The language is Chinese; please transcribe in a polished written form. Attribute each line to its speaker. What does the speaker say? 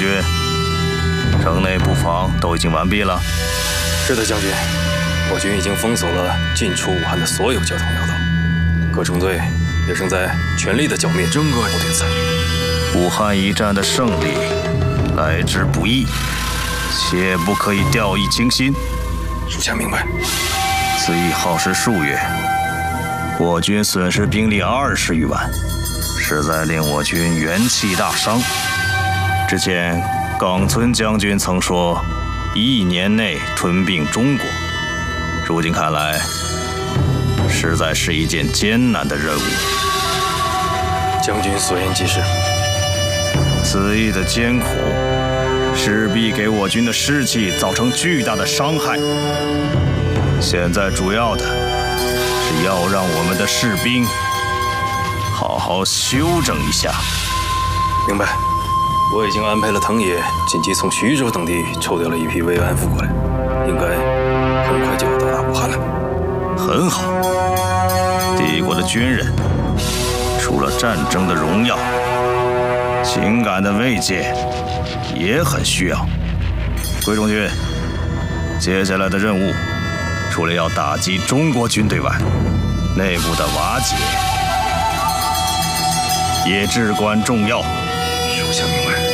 Speaker 1: 军，城内布防都已经完毕了。
Speaker 2: 是的，将军，我军已经封锁了进出武汉的所有交通要道，各中队也正在全力地剿灭整个部队残余。
Speaker 1: 武汉一战的胜利来之不易，切不可以掉以轻心。
Speaker 2: 属下明白。
Speaker 1: 此役耗时数月，我军损失兵力20余万，实在令我军元气大伤。之前冈村将军曾说，1年内吞并中国，如今看来，实在是一件艰难的任务。
Speaker 2: 将军所言极是。
Speaker 1: 此役的艰苦，势必给我军的士气造成巨大的伤害。现在主要的是要让我们的士兵好好休整一下。
Speaker 2: 明白。我已经安排了藤野紧急从徐州等地抽调了一批慰安妇过来，应该很快就要到达武汉了。
Speaker 1: 很好，帝国的军人除了战争的荣耀，情感的慰藉也很需要。桂中军，接下来的任务，除了要打击中国军队外，内部的瓦解也至关重要。
Speaker 2: 属下明白。